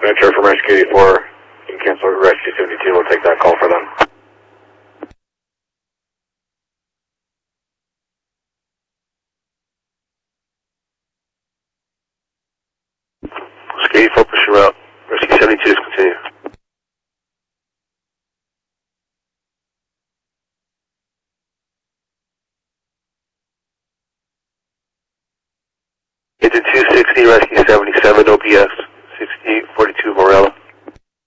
Metro from Rescue 84. You can cancel Rescue 72. We'll take that call for them. Rescue 84, push your route. Rescue 72 is continue. Into 260, Rescue 77, OPS.